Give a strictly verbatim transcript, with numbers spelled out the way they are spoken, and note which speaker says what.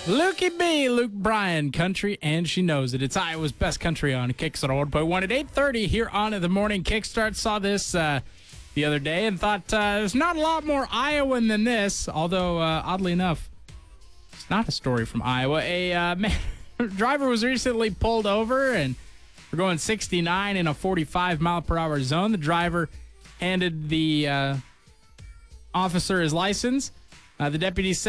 Speaker 1: Lukey B, Luke Bryan, country, and she knows it. It's Iowa's best country on Kickstart one point one at eight thirty here on The Morning Kickstart. Saw this uh, the other day and thought uh, there's not a lot more Iowan than this, although, uh, oddly enough, it's not a story from Iowa. A uh, man, driver was recently pulled over, and we're going sixty-nine in a forty-five mile per hour zone. The driver handed the uh, officer his license. Uh, the deputy said,